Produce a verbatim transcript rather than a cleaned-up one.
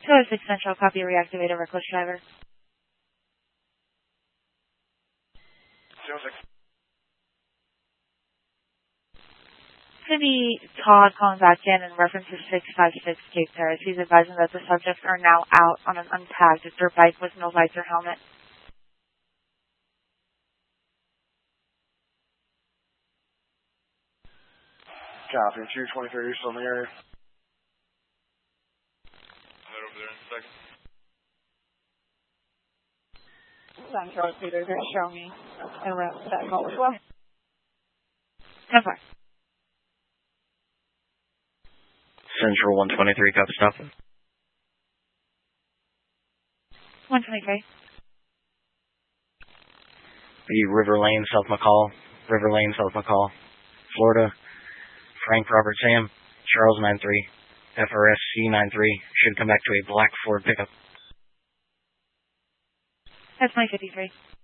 oh six Central, copy, reactivate a reckless driver. oh six. It's going to be Todd calling back in in reference to six five six Cape Terrace. He's advising that the subjects are now out on an untagged dirt bike with no lights or helmet. Copy. two twenty-three, you're still in the area? I'll head over there in a second. Central Peter, just show me and rep that call as well. ten four. Central one twenty-three, copy, stop. one twenty-three. The River Lane, South McCall. River Lane, South McCall. Florida. Frank Robert Sam. Charles nine three. F R S C nine three. Should come back to a black Ford pickup. That's my fifty-three.